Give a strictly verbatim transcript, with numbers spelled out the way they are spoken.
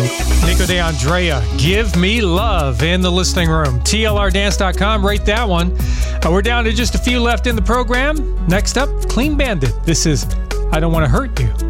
Nico De Andrea, Give Me Love in the listening room. T L R dance dot com, rate that one. Uh, we're down to just a few left in the program. Next up, Clean Bandit. This is I Don't Want to Hurt You.